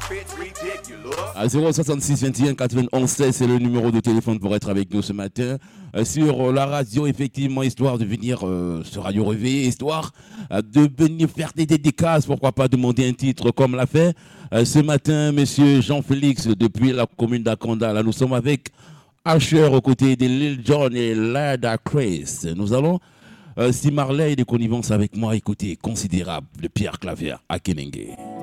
À 066 21 91 16, c'est le numéro de téléphone pour être avec nous ce matin sur la radio, effectivement, histoire de venir sur Radio Réveil, histoire de venir faire des dédicaces, pourquoi pas demander un titre comme l'a fait ce matin monsieur Jean-Félix depuis la commune d'Akanda. Là, nous sommes avec Asher aux côtés de Lil Jon et Lada Chris. Nous allons, si Marley est de connivence avec moi, écoutez, considérable de Pierre Claver à Kenenge.